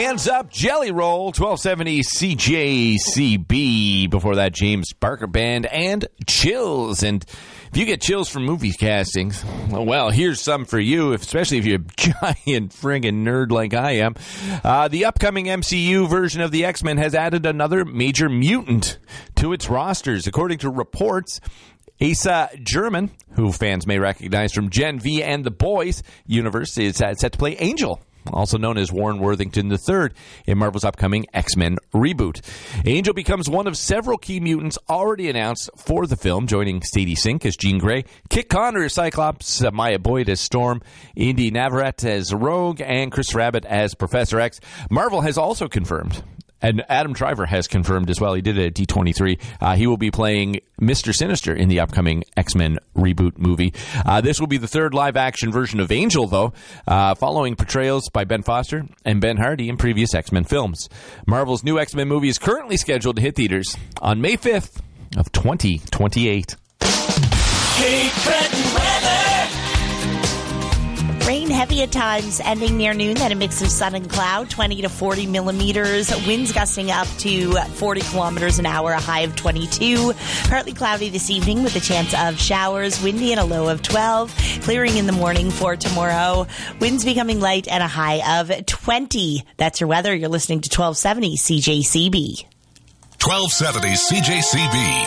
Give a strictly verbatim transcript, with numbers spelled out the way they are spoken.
Hands Up, Jelly Roll, twelve seventy C J C B. Before that, James Barker Band and Chills. And if you get chills from movie castings, well, here's some for you, especially if you're a giant friggin' nerd like I am. Uh, the upcoming M C U version of the X-Men has added another major mutant to its rosters. According to reports, Asa German, who fans may recognize from Gen V and The Boys universe, is set to play Angel, also known as Warren Worthington the third, in Marvel's upcoming X-Men reboot. Angel becomes one of several key mutants already announced for the film, joining Sadie Sink as Jean Grey, Kit Connor as Cyclops, uh, Maya Boyd as Storm, Indy Navarrete as Rogue, and Chris Rabbitt as Professor X. Marvel has also confirmed, and Adam Driver has confirmed as well, he did it at D twenty-three, uh, he will be playing Mister Sinister in the upcoming X-Men reboot movie. Uh, this will be the third live-action version of Angel, though, uh, following portrayals by Ben Foster and Ben Hardy in previous X-Men films. Marvel's new X-Men movie is currently scheduled to hit theaters on May fifth of twenty twenty-eight. Cape Breton weather. Rain heavy at times, ending near noon, then a mix of sun and cloud, twenty to forty millimeters. Winds gusting up to forty kilometers an hour, a high of twenty-two. Partly cloudy this evening with a chance of showers, windy and a low of twelve. Clearing in the morning for tomorrow. Winds becoming light and a high of twenty. That's your weather. You're listening to twelve seventy C J C B. twelve seventy C J C B.